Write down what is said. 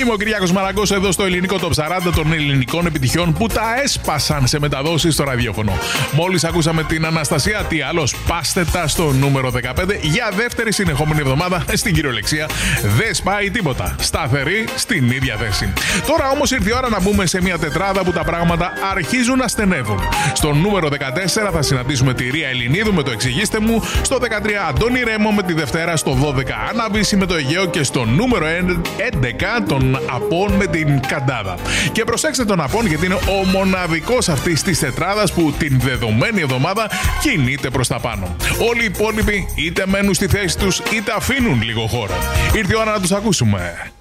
Είμαι ο Κυριάκος Μαραγκός εδώ στο ελληνικό Top 40 των ελληνικών επιτυχιών που τα έσπασαν σε μεταδόσεις στο ραδιόφωνο. Μόλις ακούσαμε την Αναστασία, τι άλλο, πάστε τα στο νούμερο 15 για δεύτερη συνεχόμενη εβδομάδα στην κυριολεξία. Δεν σπάει τίποτα. Σταθερή στην ίδια θέση. Τώρα όμως ήρθε η ώρα να μπούμε σε μια τετράδα που τα πράγματα αρχίζουν να στενεύουν. Στο νούμερο 14 θα συναντήσουμε τη Ρία Ελληνίδου με το Εξηγήστε μου. Στο 13 Αντώνη Ρέμο με τη Δευτέρα. Στο 12 Άννα Βύση με το Αιγαίο. Και στο νούμερο 11 τον Απών με την Καντάδα. Και προσέξτε τον Απών γιατί είναι ο μοναδικός αυτής της τετράδας που την δεδομένη εβδομάδα κινείται προς τα πάνω. Όλοι οι υπόλοιποι είτε μένουν στη θέση τους είτε αφήνουν λίγο χώρο. Ήρθε η ώρα να τους ακούσουμε.